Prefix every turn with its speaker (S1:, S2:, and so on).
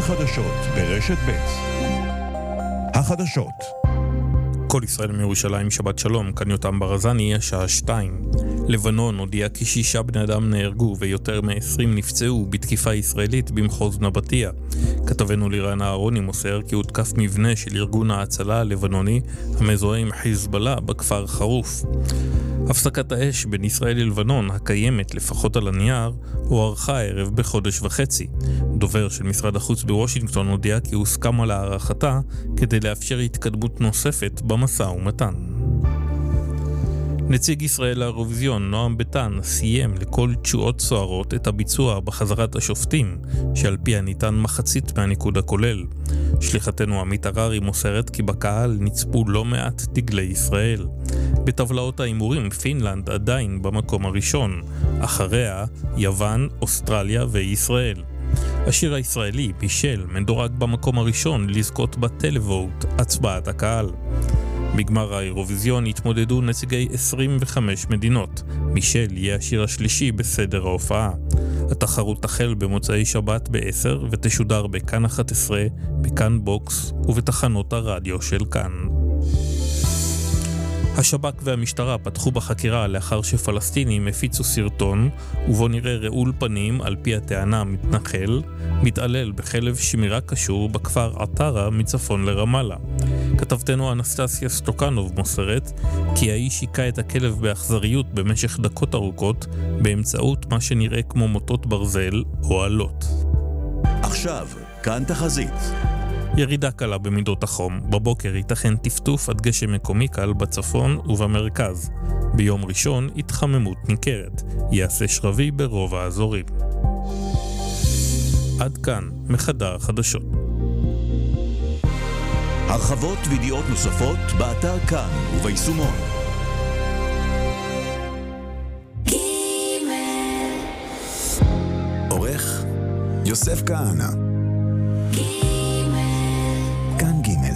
S1: החדשות ברשת ב'. החדשות.
S2: כל ישראל מירושלים, שבת שלום, כאן יותם ברזני, השעה 2. לבנון הודיעה כי 6 בני אדם נהרגו ויותר מ-20 נפצעו בתקיפה ישראלית במחוז נבטיה. כתבנו לירן אהרוני מוסר כי הותקף מבנה של ארגון ההצלה הלבנוני המזוהה עם חיזבאללה בכפר חרוף. הפסקת האש בין ישראל ללבנון, הקיימת לפחות על הנייר, הוארכה הערב בחודש וחצי. דובר של משרד החוץ בוושינגטון הודיע כי הוסכם על הארכתה כדי לאפשר התקדמות נוספת במשא ומתן. נציג ישראל לאירוויזיון נועם ביטן סיים לכל תשואות סוערות את הביצוע בחזרת השופטים, שעל פיה ניתן מחצית מהניקוד הכולל. שליחתנו עמית הררי מוסרת כי בקהל נצפו לא מעט דגלי ישראל. בטבלאות האימורים פינלנד עדיין במקום הראשון, אחריה יוון, אוסטרליה וישראל. השיר הישראלי בישל מדורג במקום הראשון לזכות בטלווט, הצבעת הקהל. בגמר האירוויזיון התמודדו נציגי 25 מדינות. מישל יהיה השיר השלישי בסדר ההופעה. התחרות תחל במוצאי שבת ב-10 ותשודר בכאן 11, בכאן בוקס ובתחנות הרדיו של כאן. השב"כ והמשטרה פתחו בחקירה לאחר שפלסטינים הפיצו סרטון ובו נראה רעול פנים על פי הטענה מתנחל, מתעלל בכלב שמירה קשור בכפר עטרה מצפון לרמאללה. כתבתנו אנסטסיה סטוקנוב מוסרת כי האיש שיקה את הכלב באכזריות במשך דקות ארוכות באמצעות מה שנראה כמו מוטות ברזל או עלות.
S1: עכשיו, כאן תחזית.
S2: ירידה קלה במידות החום. בבוקר ייתכן טפטוף עד גשם מקומי קל בצפון ובמרכז. ביום ראשון התחממות ניכרת. יעשה שרבי ברוב האזורים. עד כאן מחדר החדשות.
S1: הרחבות וידיעות נוספות באתר כאן וביישומון. עורך יוסף כהנא. כאן ג'